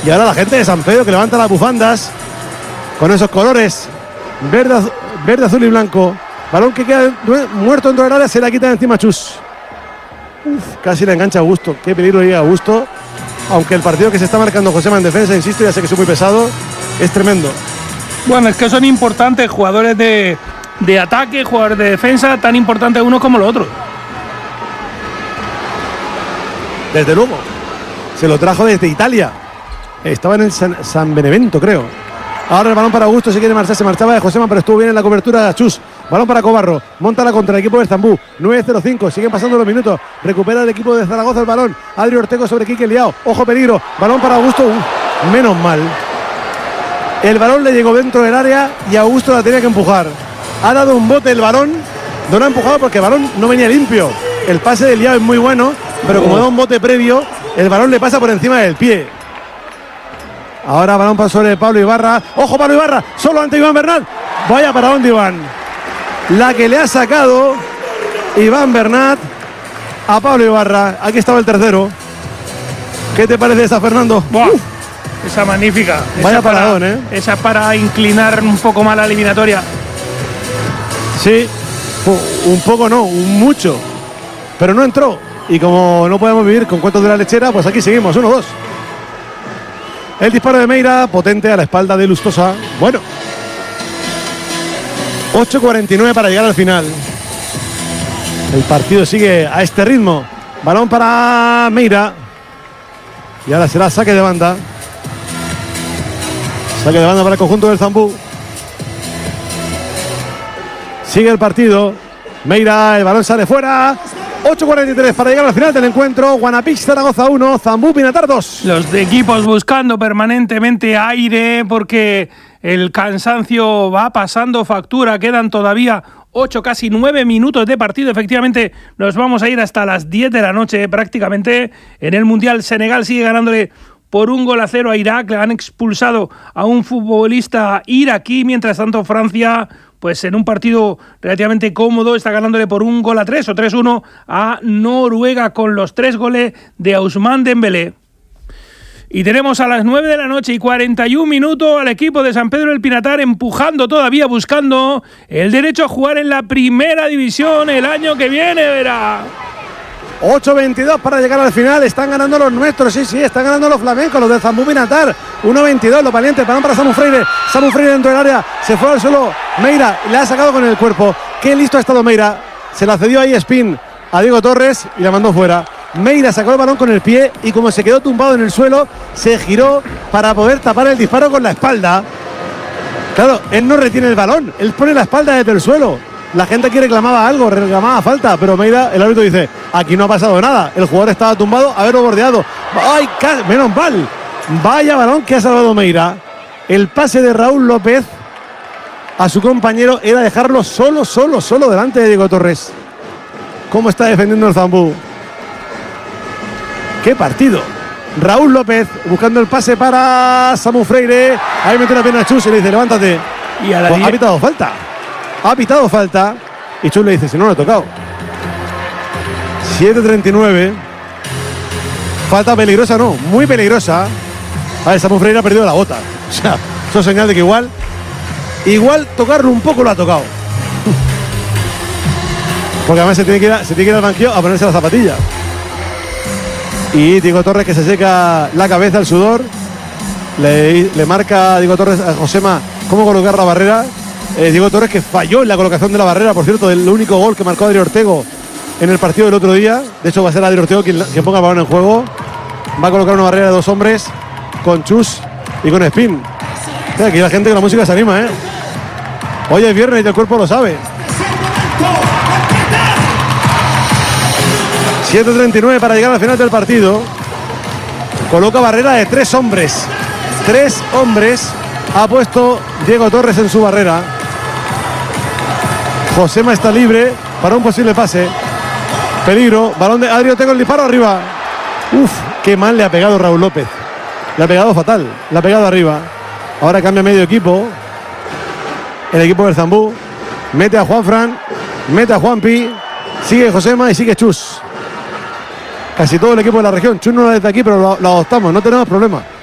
Y ahora la gente de San Pedro que levanta las bufandas con esos colores verde, azul y blanco. Balón que queda muerto dentro del área, se la quita de encima Chus. Casi le engancha a Augusto. Qué peligro llega a Augusto. Aunque el partido que se está marcando Josema en defensa, insisto, ya sé que soy muy pesado, es tremendo. Bueno, es que son importantes jugadores de ataque, jugadores de defensa, tan importantes uno como los otros. Desde luego. Se lo trajo desde Italia. Estaba en el San Benevento, creo. Ahora el balón para Augusto, si quiere marchar, se marchaba de Josema, pero estuvo bien en la cobertura de Chus. Balón para Cobarro, monta la contra el equipo de Estambul. 9-0-5, siguen pasando los minutos. Recupera el equipo de Zaragoza el balón. Adri Ortego sobre Quique Liao. Ojo peligro, balón para Augusto. Menos mal. El balón le llegó dentro del área y Augusto la tenía que empujar. Ha dado un bote el balón. No lo ha empujado porque el balón no venía limpio. El pase de Liao es muy bueno, pero como da un bote previo, el balón le pasa por encima del pie. Ahora balón para sobre Pablo Ibarra. ¡Ojo Pablo Ibarra! Solo ante Iván Bernat. Vaya para dónde Iván. La que le ha sacado Iván Bernat a Pablo Ibarra. Aquí estaba el tercero. ¿Qué te parece esa, Fernando? Esa magnífica. Vaya paradón, Esa para inclinar un poco más la eliminatoria. Sí. Un poco no, un mucho. Pero no entró. Y como no podemos vivir con cuentos de la lechera, pues aquí seguimos, 1-2. El disparo de Meira, potente a la espalda de Lustosa. Bueno. 8:49 para llegar al final. El partido sigue a este ritmo. Balón para Meira. Y ahora será saque de banda. Saque de banda para el conjunto del Zambú. Sigue el partido. Meira, el balón sale fuera. 8:43 para llegar al final del encuentro. Guanapix Zaragoza 1, Zambú Pinatar 2. Los de equipos buscando permanentemente aire porque el cansancio va pasando factura. Quedan todavía 8, casi 9 minutos de partido. Efectivamente, nos vamos a ir hasta las 10 de la noche prácticamente. En el Mundial, Senegal sigue ganándole por 1-0 a Irak. Le han expulsado a un futbolista iraquí. Mientras tanto, Francia, pues en un partido relativamente cómodo, está ganándole por 1-3 o 3-1 a Noruega con los 3 goles de Ousmane Dembélé. Y tenemos a las 9 de la noche y 41 minutos al equipo de San Pedro del Pinatar empujando todavía, buscando el derecho a jugar en la primera división el año que viene, verá. 8:22 para llegar al final. Están ganando los nuestros, sí, están ganando los flamencos, los del Zambú Pinatar. 1:22, los valientes, balón para Samu Freire. Samu Freire dentro del área, se fue al suelo. Meira le ha sacado con el cuerpo. Qué listo ha estado Meira. Se la cedió ahí Spin a Diego Torres y la mandó fuera. Meira sacó el balón con el pie y como se quedó tumbado en el suelo, se giró para poder tapar el disparo con la espalda. Claro, él no retiene el balón, él pone la espalda desde el suelo. La gente aquí reclamaba algo, reclamaba falta, pero Meira, el árbitro dice, aquí no ha pasado nada, el jugador estaba tumbado, haberlo bordeado. ¡Ay, menos mal! Vaya balón que ha salvado Meira. El pase de Raúl López a su compañero era dejarlo solo delante de Diego Torres. ¿Cómo está defendiendo el Zambú? ¡Qué partido! Raúl López buscando el pase para Samu Freire. Ahí mete una pierna a Chus y le dice, levántate. Y a la ha pitado falta. Ha pitado falta. Y Chus le dice, si no lo he tocado. 7:39. Falta peligrosa, no, muy peligrosa. A ver, Samu Freire ha perdido la bota. O sea, eso es señal de que igual tocarlo un poco lo ha tocado. Porque además se tiene que ir al banquillo a ponerse la zapatilla. Y Diego Torres que se seca la cabeza, el sudor. Le marca a Diego Torres a Josema cómo colocar la barrera. Diego Torres que falló en la colocación de la barrera, por cierto, el único gol que marcó Adri Ortego en el partido del otro día. De hecho va a ser Adri Ortego quien ponga el balón en juego. Va a colocar una barrera de 2 hombres con Chus y con Spin. Aquí la gente con la música se anima, ¿eh? Hoy es viernes y el cuerpo lo sabe. 7:39 para llegar al final del partido. Coloca barrera de 3 hombres. 3 hombres ha puesto Diego Torres en su barrera. Josema está libre para un posible pase. Peligro, balón de Adri Ortego, el disparo arriba. Uf, qué mal le ha pegado Raúl López. Le ha pegado fatal, le ha pegado arriba. Ahora cambia medio equipo. El equipo del Zambú. Mete a Juanfran, mete a Juanpi. Sigue Josema y sigue Chus. Casi todo el equipo de la región. Chus no lo desde aquí, pero lo adoptamos, no tenemos problema.